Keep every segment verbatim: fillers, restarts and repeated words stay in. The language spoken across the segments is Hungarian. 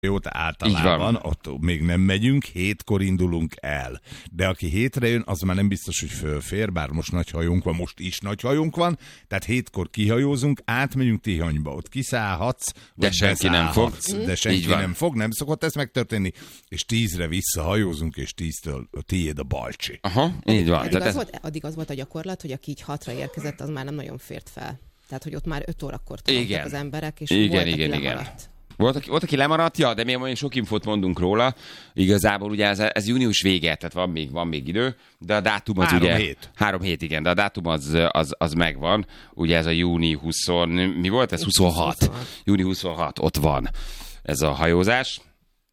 jót általában, ott még nem megyünk, hétkor indulunk el. De aki hétre jön, az már nem biztos, hogy fölfér, bár most nagy hajónk van, most is nagy hajónk van, tehát hétkor kihajózunk, átmegyünk Tihanyba, ott kiszállhatsz, de senki nem fog. De senki nem fog, nem szokott ez megtörténni, és tízre visszahajózunk, és tíztől tiéd a Balcsi. Aha, így van. Addig az, ez... volt, addig az volt a gyakorlat, hogy aki így hatra érkezett, az már nem nagyon fért fel. Tehát, hogy ott már öt órakor tartottak az emberek, és igen, volt, igen, aki igen. lemaradt. Volt aki, volt, aki lemaradt, ja, de mi olyan sok infót mondunk róla. Igazából ugye ez, ez június vége, tehát van még, van még idő, de a dátum az három ugye... hét. Három hét, igen, de a dátum az, az, az megvan. Ugye ez a júni huszonhat, mi volt ez? huszonhat. júni huszonhat, ott van ez a hajózás.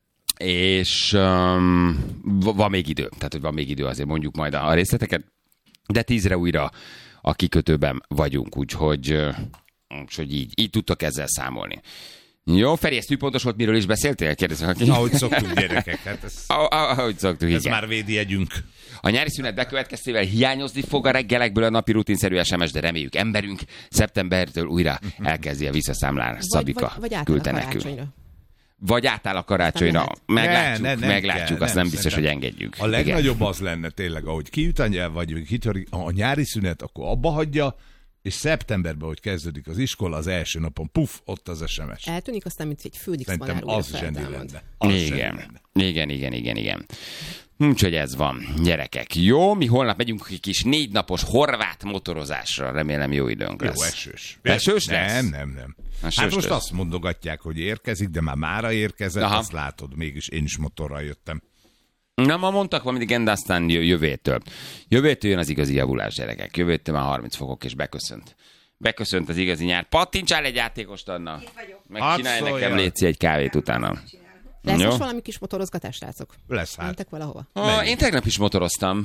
És um, van még idő, tehát hogy van még idő, azért mondjuk majd a részleteket, de tízre újra a kikötőben vagyunk, úgyhogy, úgyhogy így, így tudtok ezzel számolni. Jó, Feri, ez tűpontos volt, miről is beszéltél? Kérdezem, aki. Ahogy szoktuk, gyerekek. Hát ez, ahogy szoktuk, ez igen. már védjegyünk. A nyári szünet bekövetkeztével hiányozni fog a reggelekből a napi rutinszerű es em es, de reméljük emberünk szeptembertől újra elkezdi a visszaszámlálás. Szabika vagy, vagy küldte nekünk. Vagy átáll a karácsonyra. Meglátjuk, ne, ne, meglátjuk, kell, azt nem, nem biztos, hogy engedjük. A legnagyobb igen. Az lenne tényleg, ahogy kiüt a nyelv, vagy kitör a nyári szünet, akkor abba hagyja, és szeptemberben, hogy kezdődik az iskola, az első napon, puff, ott az es em es. Eltűnik, aztán, mint egy fődix manár újra az zsendi lenne. Az igen. Lenne. igen, igen, igen, igen. Úgyhogy ez van, gyerekek. Jó, mi holnap megyünk egy kis négy napos horvát motorozásra, remélem jó időnk lesz. Jó, esős. Esős lesz? Nem, nem, nem. Esős hát most lesz. azt mondogatják, hogy érkezik, de már mára érkezett, aha. Azt látod, mégis én is motorral jöttem. Na, ma mondtak valamit, igen, de aztán jövőtől. Jövőtől jön az igazi javulás, gyerekek. Jövőtől már harminc fokok, és beköszönt. Beköszönt az igazi nyár. Pattintsál egy játékost, Anna. Meg hát csinálj szóljál. Nekem létszi egy kávét utána. Lesz most valami kis motorozgatás, srácok? Lesz hát. Mentek valahova? Ah, én tegnap is motoroztam.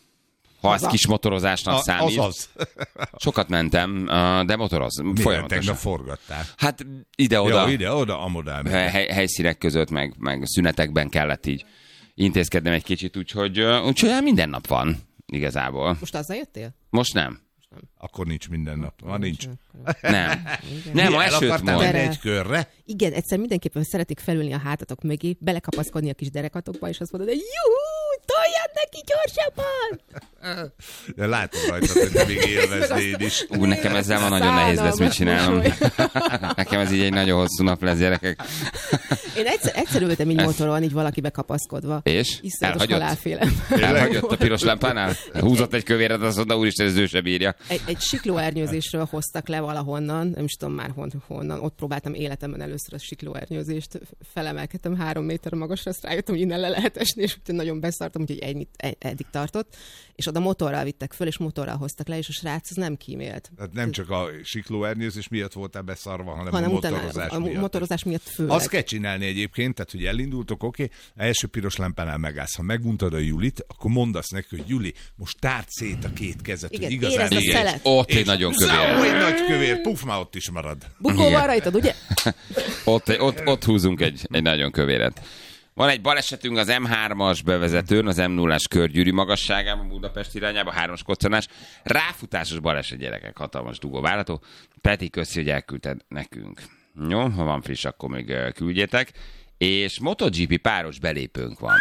Ha ez kis motorozásnak a, számít. Az az. Sokat mentem, de motoroz. Folyamatosan. Tegnap forgattál? Hát ide-oda. Ja, ide-oda, amodál. Hely, helyszínek között, meg, meg szünetekben kellett így intézkednem egy kicsit, úgyhogy, úgyhogy minden nap van igazából. Most azzal jöttél? Most nem. Akkor nincs minden nap. Ma nincs. Nem. Nem, ma esőt mond. Egy körre? Igen, egyszer mindenképpen szeretik felülni a hátatok mögé, belekapaszkodni a kis derekatokba, és azt mondod, hogy juhú, toljad neki gyorsabban! De látom rajtad, hogy te még élveznéd is. Ú, nekem ezzel van nagyon nehéz lesz, mit csinálnom. Nekem ez így egy nagyon hosszú nap lesz, gyerekek. Én egyszer, egyszer ültem így motoron, így valakibe kapaszkodva. És? Iszonyatos halálfélem. Elhagyott a piros lámpánál? Húzott egy kövéret, azt mondta, úristen, ez ő se bírja. Egy, egy siklóernyőzésről hoztak le valahonnan, nem is tudom már hon, honnan, ott próbáltam életemben először a siklóernyőzést, felemelkedtem három méter magasra, azt rájöttem, hogy innen le lehet esni, és nagyon beszartam, úgyhogy egy, egy, eddig tartott, és oda motorral vittek föl, és motorral hoztak le, és a srác az nem kímélt. Tehát nem csak a siklóernyőzés miatt voltál beszarva, hanem, hanem a motorozás utána, miatt. A motorozás miatt főleg. Azt kell csinálni egyébként, tehát hogy elindultok, oké, okay, első piros lámpánál megállsz. Ha meguntad a Julit, akkor mondasz neki, hogy Juli, most tárd szét a két kezet, igen, hogy igazán... Igen, ott egy nagyon kövér. Ó, egy nagy kövér, puf, már ott is marad. Bukó van rajtad, ugye? ott, ott, ott húzunk egy, egy nagyon kövéret. Van egy balesetünk az em hármas bevezetőn, az em nullás körgyűrű magasságában, Budapest irányába, hármas koccanás. Ráfutásos baleset, gyerekek, hatalmas dugó várható. Peti, köszi, hogy elküldted nekünk. Jó, ha van friss, akkor még küldjétek. És MotoGP páros belépőnk van.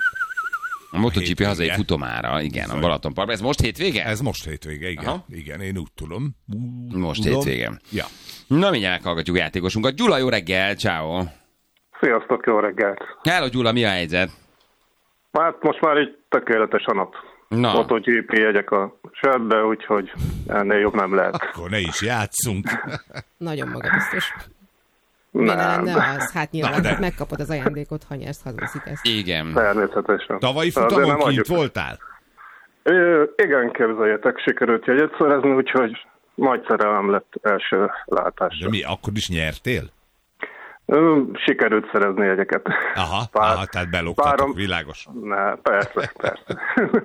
A MotoGP hazai futomára, igen, a Balatonparkban. Ez most hétvége? Ez most hétvége, igen. Aha. Igen, én úgy tudom. Most tudom. Hétvége. Ja. Na, mindjárt meghallgatjuk játékosunkat. Gyula, jó reggel, ciao. Sziasztok, jó reggelt. Hello, Gyula, mi a helyzet? Hát most már így tökéletes a nap. Na. MotoGP jegyek a sörbe, úgyhogy ennél jobb nem lehet. Akkor ne is játszunk. Nagyon magabiztos. Miért ne lenne az? Hát nyilván Na, megkapod az ajándékot, ha nyersz, hazaviszik ezt. Igen. Természetesen. Tavalyi futamon kint voltál? Ö, igen, képzeljetek, sikerült jegyet szerezni, úgyhogy nagy szerelem lett első látásra. De mi, akkor is nyertél? Ö, sikerült szerezni jegyeket. Aha, Pár, aha tehát beloktatok, párom... világos. Ne, persze, persze.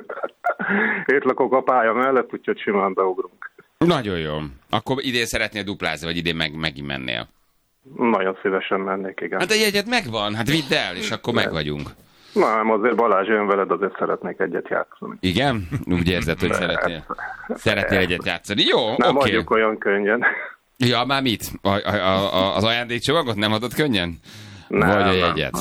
Itt lakok a pálya mellett, úgyhogy simán beugrunk. Nagyon jó. Akkor idén szeretnél duplázni, vagy idén meg, megint mennél? Nagyon szívesen mennék, igen. Hát a jegyed megvan, hát vidd el, és akkor meg vagyunk. Nem, azért Balázs jön veled, azért szeretnék egyet játszani. Igen? Úgy érzed, hogy szeretnél, szeretnél egyet játszani. Jó, oké. Nem okay. adjuk olyan könnyen. Ja, már mit? A, a, a, az ajándékcsomagot nem adod könnyen? Nem, vagy a jegyet.